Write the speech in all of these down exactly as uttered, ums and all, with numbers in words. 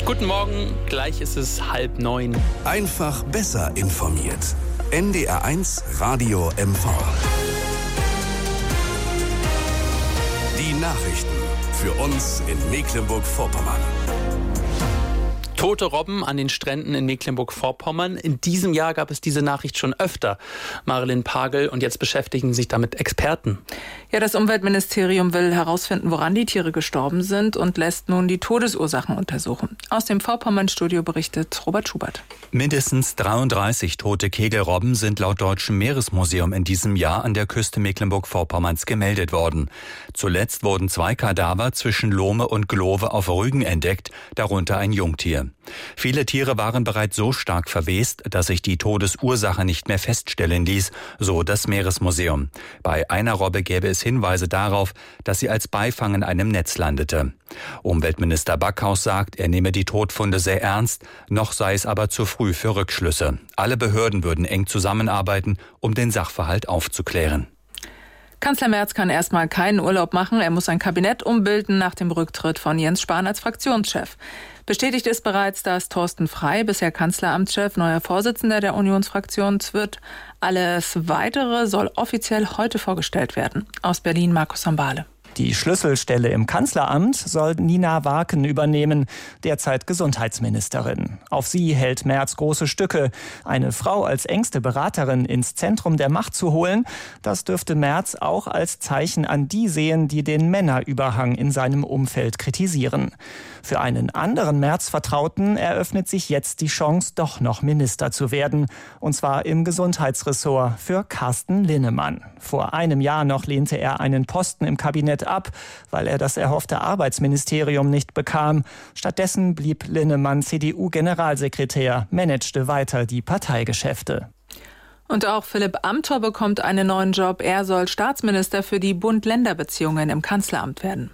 Guten Morgen, gleich ist es halb neun. Einfach besser informiert. N D R eins Radio M V. Die Nachrichten für uns in Mecklenburg-Vorpommern. Tote Robben an den Stränden in Mecklenburg-Vorpommern. In diesem Jahr gab es diese Nachricht schon öfter. Marilyn Pagel, und jetzt beschäftigen sich damit Experten. Ja, das Umweltministerium will herausfinden, woran die Tiere gestorben sind und lässt nun die Todesursachen untersuchen. Aus dem Vorpommern-Studio berichtet Robert Schubert. Mindestens dreiunddreißig tote Kegelrobben sind laut Deutschem Meeresmuseum in diesem Jahr an der Küste Mecklenburg-Vorpommerns gemeldet worden. Zuletzt wurden zwei Kadaver zwischen Lohme und Glove auf Rügen entdeckt, darunter ein Jungtier. Viele Tiere waren bereits so stark verwest, dass sich die Todesursache nicht mehr feststellen ließ, so das Meeresmuseum. Bei einer Robbe gäbe es Hinweise darauf, dass sie als Beifang in einem Netz landete. Umweltminister Backhaus sagt, er nehme die Todfunde sehr ernst, noch sei es aber zu früh für Rückschlüsse. Alle Behörden würden eng zusammenarbeiten, um den Sachverhalt aufzuklären. Kanzler Merz kann erstmal keinen Urlaub machen. Er muss sein Kabinett umbilden nach dem Rücktritt von Jens Spahn als Fraktionschef. Bestätigt ist bereits, dass Thorsten Frey, bisher Kanzleramtschef, neuer Vorsitzender der Unionsfraktion wird. Alles Weitere soll offiziell heute vorgestellt werden. Aus Berlin Markus Sambale. Die Schlüsselstelle im Kanzleramt soll Nina Warken übernehmen, derzeit Gesundheitsministerin. Auf sie hält Merz große Stücke. Eine Frau als engste Beraterin ins Zentrum der Macht zu holen, das dürfte Merz auch als Zeichen an die sehen, die den Männerüberhang in seinem Umfeld kritisieren. Für einen anderen Merz-Vertrauten eröffnet sich jetzt die Chance, doch noch Minister zu werden. Und zwar im Gesundheitsressort für Carsten Linnemann. Vor einem Jahr noch lehnte er einen Posten im Kabinett ab, weil er das erhoffte Arbeitsministerium nicht bekam. Stattdessen blieb Linnemann C D U-Generalsekretär, managte weiter die Parteigeschäfte. Und auch Philipp Amthor bekommt einen neuen Job. Er soll Staatsminister für die Bund-Länder-Beziehungen im Kanzleramt werden.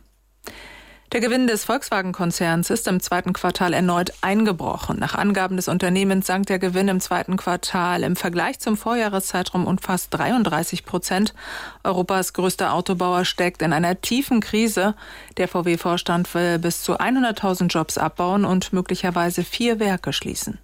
Der Gewinn des Volkswagen-Konzerns ist im zweiten Quartal erneut eingebrochen. Nach Angaben des Unternehmens sank der Gewinn im zweiten Quartal im Vergleich zum Vorjahreszeitraum um fast dreiunddreißig Prozent. Europas größter Autobauer steckt in einer tiefen Krise. Der V W-Vorstand will bis zu hunderttausend Jobs abbauen und möglicherweise vier Werke schließen.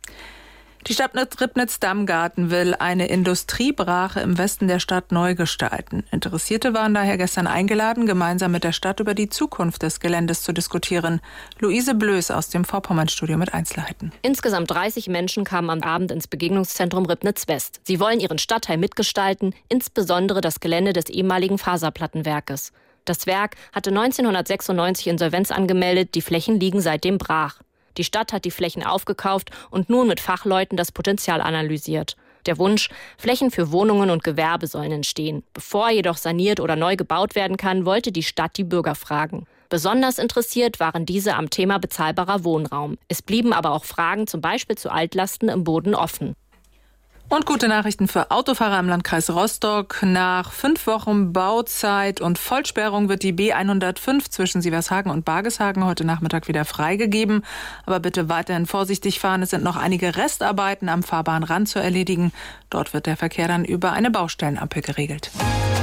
Die Stadt Ribnitz-Damgarten will eine Industriebrache im Westen der Stadt neu gestalten. Interessierte waren daher gestern eingeladen, gemeinsam mit der Stadt über die Zukunft des Geländes zu diskutieren. Luise Blöß aus dem Vorpommern-Studio mit Einzelheiten. Insgesamt dreißig Menschen kamen am Abend ins Begegnungszentrum Ribnitz-West. Sie wollen ihren Stadtteil mitgestalten, insbesondere das Gelände des ehemaligen Faserplattenwerkes. Das Werk hatte neunzehnhundertsechsundneunzig Insolvenz angemeldet, die Flächen liegen seitdem brach. Die Stadt hat die Flächen aufgekauft und nun mit Fachleuten das Potenzial analysiert. Der Wunsch, Flächen für Wohnungen und Gewerbe sollen entstehen. Bevor jedoch saniert oder neu gebaut werden kann, wollte die Stadt die Bürger fragen. Besonders interessiert waren diese am Thema bezahlbarer Wohnraum. Es blieben aber auch Fragen, zum Beispiel zu Altlasten im Boden, offen. Und gute Nachrichten für Autofahrer im Landkreis Rostock. Nach fünf Wochen Bauzeit und Vollsperrung wird die B hundertfünf zwischen Sievershagen und Bargeshagen heute Nachmittag wieder freigegeben. Aber bitte weiterhin vorsichtig fahren. Es sind noch einige Restarbeiten am Fahrbahnrand zu erledigen. Dort wird der Verkehr dann über eine Baustellenampel geregelt.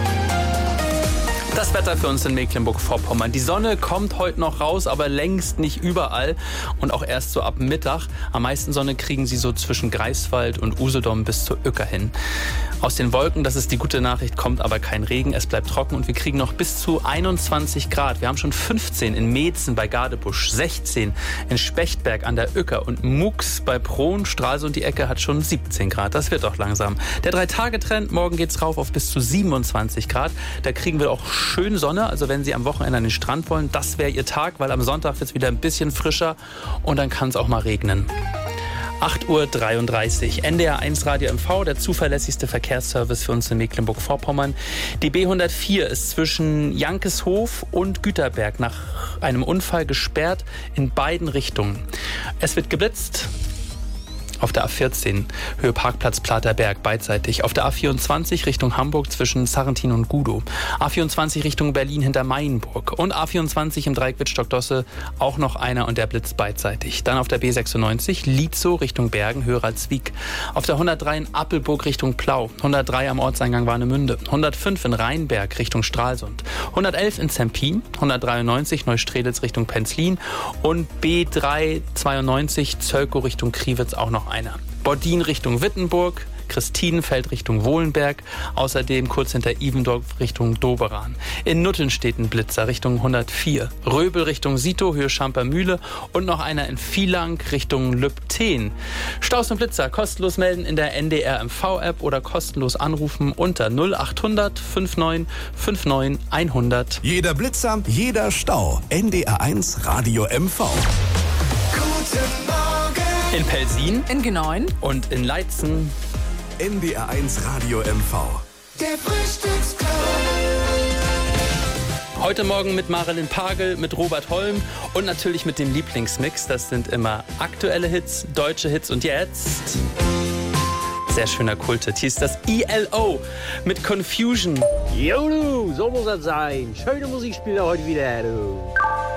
Das Wetter für uns in Mecklenburg-Vorpommern. Die Sonne kommt heute noch raus, aber längst nicht überall und auch erst so ab Mittag. Am meisten Sonne kriegen sie so zwischen Greifswald und Usedom bis zur Uecker hin. Aus den Wolken, das ist die gute Nachricht, kommt aber kein Regen. Es bleibt trocken und wir kriegen noch bis zu einundzwanzig Grad. Wir haben schon fünfzehn in Meetzen bei Gadebusch, sechzehn in Spechtberg an der Uecker und Mux bei Prohn. Stralsund die Ecke hat schon siebzehn Grad. Das wird doch langsam. Der Drei-Tage-Trend, morgen geht's rauf auf bis zu siebenundzwanzig Grad. Da kriegen wir auch schön Sonne. Also wenn Sie am Wochenende an den Strand wollen, das wäre Ihr Tag, weil am Sonntag wird es wieder ein bisschen frischer und dann kann es auch mal regnen. acht Uhr dreiunddreißig. N D R eins Radio M V, der zuverlässigste Verkehrsservice für uns in Mecklenburg-Vorpommern. Die B hundertvier ist zwischen Jankeshof und Güterberg nach einem Unfall gesperrt in beiden Richtungen. Es wird geblitzt. Auf der A vierzehn Höhe Parkplatz Platerberg beidseitig. Auf der A vierundzwanzig Richtung Hamburg zwischen Sarrentin und Gudow. A vierundzwanzig Richtung Berlin hinter Mainburg. Und A vierundzwanzig im Dreieck Wittstock-Dosse auch noch einer und der blitzt beidseitig. Dann auf der B sechsundneunzig Lietzow Richtung Bergen, höher als Wieg. Auf der hundertdrei in Appelburg Richtung Plau. hundertdrei am Ortseingang Warnemünde. hundertfünf in Rheinberg Richtung Stralsund. hundertelf in Zempin. hundertdreiundneunzig Neustrelitz Richtung Penzlin. Und B dreihundertzweiundneunzig Zölkow Richtung Kriwitz auch noch einer. Bordin Richtung Wittenburg. Christinenfeld Richtung Wohlenberg, außerdem kurz hinter Ivendorf Richtung Doberan. In Nutten steht ein Blitzer Richtung hundertvier, Röbel Richtung Sito, Höhe Schampermühle und noch einer in Vielang Richtung Lübten. Staus und Blitzer kostenlos melden in der N D R M V-App oder kostenlos anrufen unter null achthundert fünfundneunzig neunundfünfzig hundert. Jeder Blitzer, jeder Stau. N D R eins Radio M V. Guten Morgen. In Pelsin, in Geneuen und in Leitzen. N D R eins Radio M V. Der Frühstücksclub. Heute Morgen mit Marilyn Pagel, mit Robert Holm und natürlich mit dem Lieblingsmix. Das sind immer aktuelle Hits, deutsche Hits und jetzt sehr schöner Kulthit. Hier ist das E L O mit Confusion. Jo du, so muss das sein. Schöne Musik spielt er heute wieder, du.